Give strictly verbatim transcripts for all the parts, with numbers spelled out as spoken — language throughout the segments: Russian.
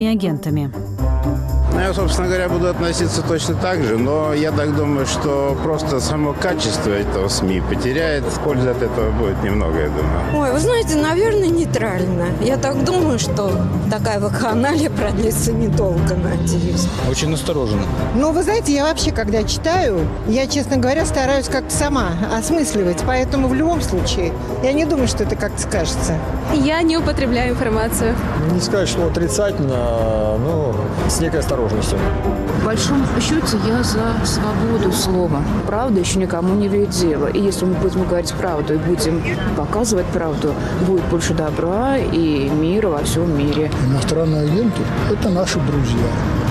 и агентами. Я, собственно говоря, буду относиться точно так же, но я так думаю, что просто само качество этого СМИ потеряет. Пользы от этого будет немного, я думаю. Ой, вы знаете, наверное, нейтрально. Я так думаю, что такая вакханалия продлится недолго, надеюсь. Очень настороженно. Ну, вы знаете, я вообще, когда читаю, я, честно говоря, стараюсь как-то сама осмысливать. Поэтому в любом случае я не думаю, что это как-то скажется. Я не употребляю информацию. Не сказать, что отрицательно, но с некой осторожностью. В большом счете я за свободу слова. Правда еще никому не вредила. И если мы будем говорить правду и будем показывать правду, будет больше добра и мира во всем мире. Иностранные агенты – это наши друзья.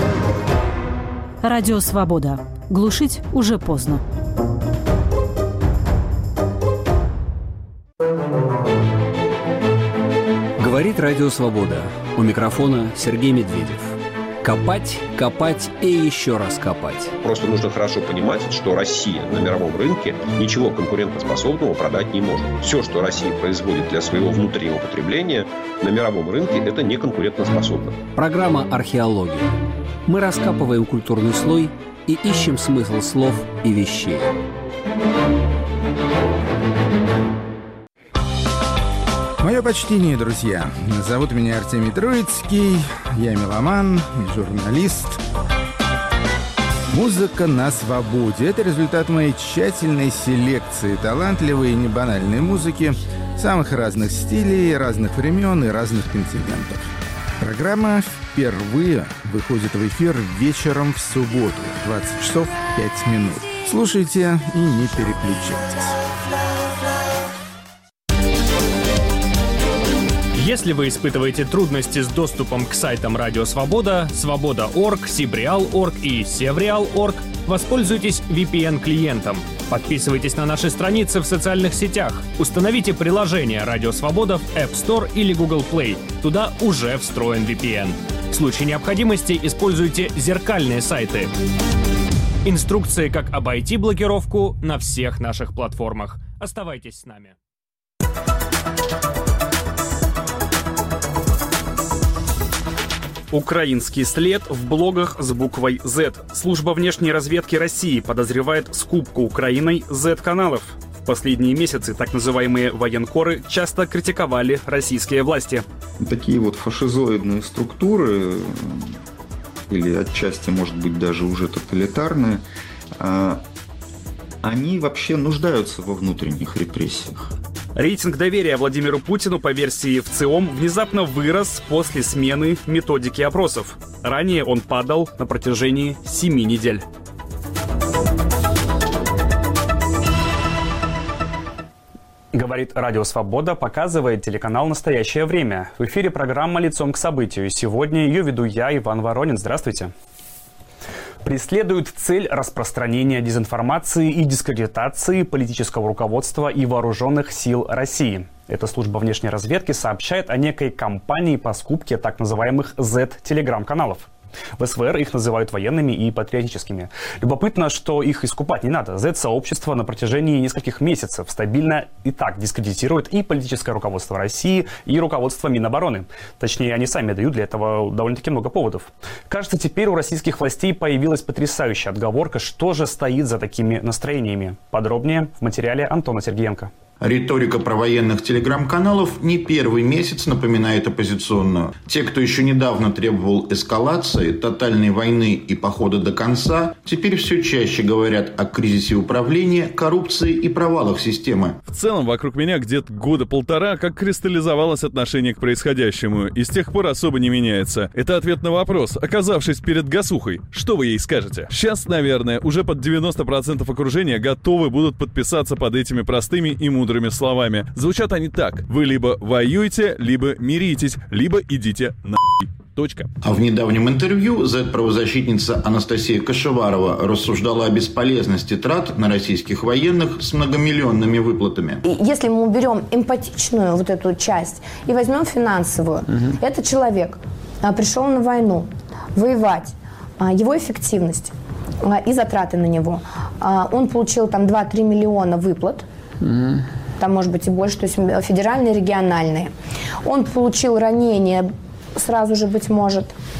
Радио «Свобода». Глушить уже поздно. Говорит Радио «Свобода». У микрофона Сергей Медведев. Копать, копать и еще раз копать. Просто нужно хорошо понимать, что Россия на мировом рынке ничего конкурентоспособного продать не может. Все, что Россия производит для своего внутреннего потребления, на мировом рынке это не конкурентоспособно. Программа «Археология». Мы раскапываем культурный слой и ищем смысл слов и вещей. Мое почтение, друзья. Зовут меня Артемий Троицкий. Я меломан, журналист. Музыка на свободе. Это результат моей тщательной селекции талантливой и небанальной музыки самых разных стилей, разных времен и разных континентов. Программа впервые выходит в эфир вечером в субботу в двадцать часов пять минут. Слушайте и не переключайтесь. Если вы испытываете трудности с доступом к сайтам Радио Свобода, Свобода точка орг, Сибреал точка орг и Севреал точка орг, воспользуйтесь ви пи эн-клиентом. Подписывайтесь на наши страницы в социальных сетях. Установите приложение Радио Свобода в App Store или Google Play. Туда уже встроен ви пи эн. В случае необходимости используйте зеркальные сайты. Инструкции, как обойти блокировку на всех наших платформах. Оставайтесь с нами. Украинский след в блогах с буквой Z. Служба внешней разведки России подозревает скупку Украиной Z-каналов. В последние месяцы так называемые военкоры часто критиковали российские власти. Такие вот фашизоидные структуры, или отчасти, может быть, даже уже тоталитарные, они вообще нуждаются во внутренних репрессиях. Рейтинг доверия Владимиру Путину по версии ВЦИОМ внезапно вырос после смены методики опросов. Ранее он падал на протяжении семи недель. Говорит Радио Свобода, показывает телеканал «Настоящее время». В эфире программа «Лицом к событию». Сегодня ее веду я, Иван Воронин. Здравствуйте. Преследует цель распространения дезинформации и дискредитации политического руководства и вооруженных сил России. Эта служба внешней разведки сообщает о некой кампании по скупке так называемых Z-телеграм-каналов. В СВР их называют военными и патриотическими. Любопытно, что их искупать не надо. Z-сообщество на протяжении нескольких месяцев стабильно и так дискредитирует и политическое руководство России, и руководство Минобороны. Точнее, они сами дают для этого довольно-таки много поводов. Кажется, теперь у российских властей появилась потрясающая отговорка, что же стоит за такими настроениями. Подробнее в материале Антона Сергеенко. Риторика провоенных телеграм-каналов не первый месяц напоминает оппозиционную. Те, кто еще недавно требовал эскалации, тотальной войны и похода до конца, теперь все чаще говорят о кризисе управления, коррупции и провалах системы. В целом, вокруг меня где-то года полтора как кристаллизовалось отношение к происходящему, и с тех пор особо не меняется. Это ответ на вопрос. Оказавшись перед гасухой, что вы ей скажете? Сейчас, наверное, уже под девяносто процентов окружения готовы будут подписаться под этими простыми и мудрыми словами. Звучат они так: вы либо воюете, либо миритесь, либо идите нахуй. Точка. А в недавнем интервью зет-правозащитница Анастасия Кашеварова рассуждала о бесполезности трат на российских военных с многомиллионными выплатами. Если мы уберем эмпатичную вот эту часть и возьмем финансовую, угу. Этот человек а, пришел на войну воевать, а, его эффективность а, и затраты на него. А, он получил там два-три миллиона выплат. Угу. Там, может быть, и больше, то есть федеральные, региональные. Он получил ранение сразу же, быть может.